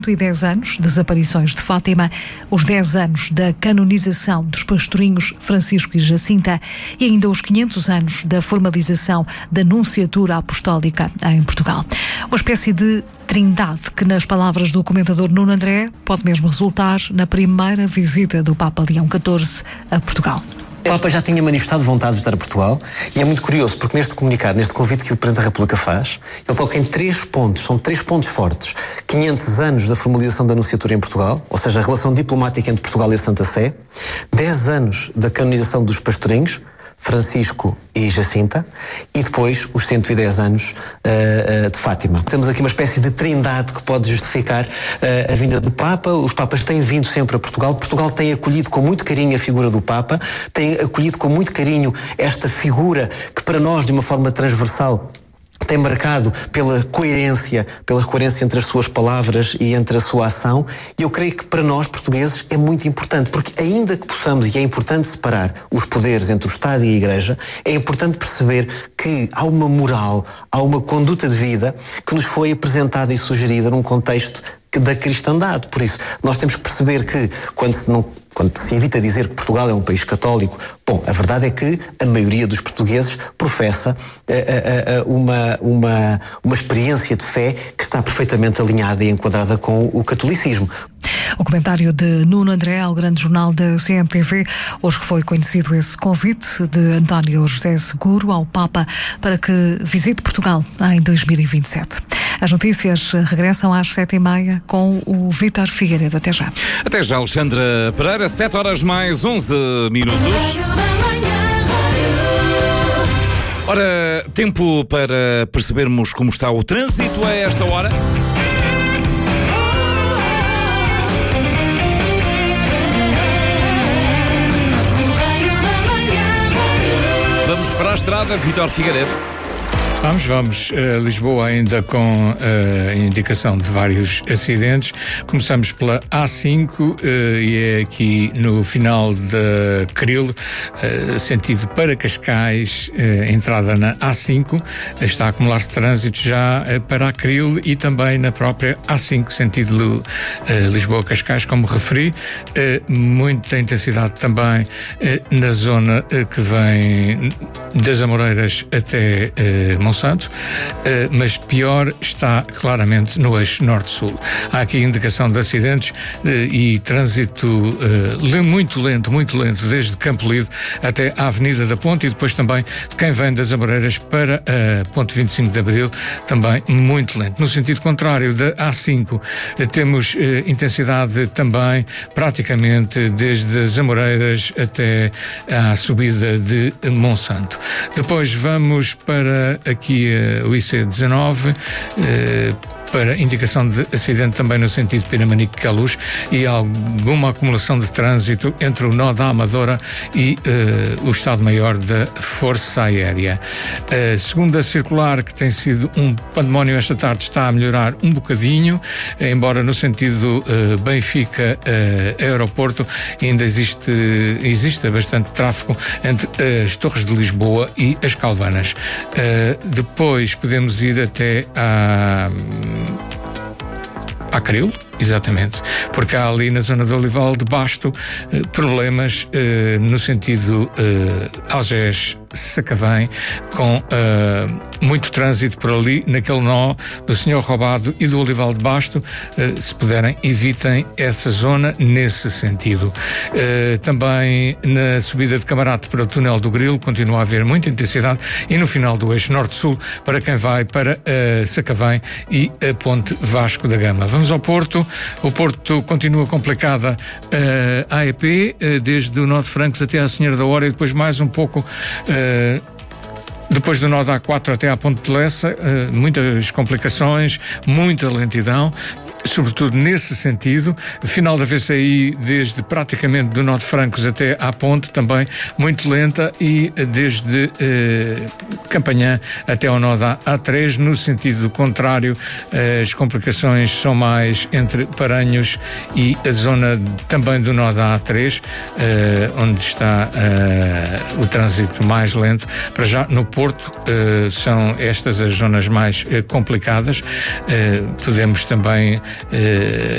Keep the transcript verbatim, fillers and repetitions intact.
e dez anos, desaparições de Fátima, os dez anos da canonização dos pastorinhos Francisco e Jacinta e ainda os quinhentos anos da formalização da Nunciatura Apostólica em Portugal. Uma espécie de trindade que, nas palavras do comentador Nuno André, pode mesmo resultar na primeira visita do Papa Leão catorze a Portugal. O Papa já tinha manifestado vontade de visitar Portugal e é muito curioso porque neste comunicado, neste convite que o Presidente da República faz, ele toca em três pontos, são três pontos fortes. quinhentos anos da formalização da Nunciatura em Portugal, ou seja, a relação diplomática entre Portugal e a Santa Sé, dez anos da canonização dos pastorinhos, Francisco e Jacinta, e depois os cento e dez anos uh, uh, de Fátima. Temos aqui uma espécie de trindade que pode justificar uh, a vinda do Papa. Os Papas têm vindo sempre a Portugal. Portugal tem acolhido com muito carinho a figura do Papa, tem acolhido com muito carinho esta figura que para nós, de uma forma transversal, tem marcado pela coerência, pela coerência entre as suas palavras e entre a sua ação, e eu creio que para nós, portugueses, é muito importante, porque ainda que possamos, e é importante separar os poderes entre o Estado e a Igreja, é importante perceber que há uma moral, há uma conduta de vida que nos foi apresentada e sugerida num contexto da cristandade. Por isso, nós temos que perceber que, quando se não Quando se evita dizer que Portugal é um país católico, bom, a verdade é que a maioria dos portugueses professa uh, uh, uh, uma, uma, uma experiência de fé que está perfeitamente alinhada e enquadrada com o catolicismo. O comentário de Nuno André ao grande jornal da C M T V, hoje que foi conhecido esse convite de António José Seguro ao Papa para que visite Portugal em dois mil e vinte e sete. As notícias regressam às sete e meia com o Vítor Figueiredo. Até já. Até já, Alexandra Pereira. Sete horas mais onze minutos. Ora, tempo para percebermos como está o trânsito a esta hora. Vamos para a estrada, Vítor Figueiredo. Vamos, vamos. Uh, Lisboa ainda com a uh, indicação de vários acidentes. Começamos pela A cinco uh, e é aqui no final da Cril, uh, sentido para Cascais, uh, entrada na A cinco. Está a acumular-se trânsito já uh, para a Cril e também na própria A cinco, sentido uh, Lisboa-Cascais, como referi. Uh, muita intensidade também uh, na zona uh, que vem das Amoreiras até uh, Monsanto, uh, mas pior está claramente no eixo norte-sul. Há aqui indicação de acidentes uh, e trânsito uh, muito lento, muito lento, desde Campolide até à Avenida da Ponte e depois também de quem vem das Amoreiras para a uh, Ponte vinte e cinco de Abril, também muito lento. No sentido contrário da A cinco, uh, temos uh, intensidade também praticamente desde as Amoreiras até à subida de Monsanto. Depois vamos para aqui uh, o I C dezanove, uh, para indicação de acidente também no sentido Pinamanique-Queluz e alguma acumulação de trânsito entre o nó da Amadora e uh, o Estado-Maior da Força Aérea. A segunda circular, que tem sido um pandemónio esta tarde, está a melhorar um bocadinho, embora no sentido uh, Benfica-Aeroporto uh, ainda existe, existe bastante tráfego entre as Torres de Lisboa e as Calvanas. Uh, depois podemos ir até a à Cril, exatamente, porque há ali na zona do Olival de Basto eh, problemas eh, no sentido eh, Algés-Sacavém, com eh, muito trânsito por ali, naquele nó do Senhor Roubado e do Olival de Basto. Eh, se puderem, evitem essa zona nesse sentido. Eh, também na subida de Camarate para o túnel do Grilo continua a haver muita intensidade e no final do eixo norte-sul para quem vai para eh, Sacavém e a Ponte Vasco da Gama. Vamos ao Porto. O Porto continua complicada uh, a E P, uh, desde o nó de Francos até à Senhora da Hora e depois mais um pouco uh, depois do nó da A quatro até à Ponte de Lessa, uh, muitas complicações, muita lentidão. sobretudo nesse sentido. Final da V C I, desde praticamente do nó de Francos até à ponte, também muito lenta, e desde eh, Campanhã até ao nó da A três, no sentido contrário, eh, as complicações são mais entre Paranhos e a zona também do nó da A três, eh, onde está eh, o trânsito mais lento. Para já, no Porto, eh, são estas as zonas mais eh, complicadas. Eh, podemos também eh,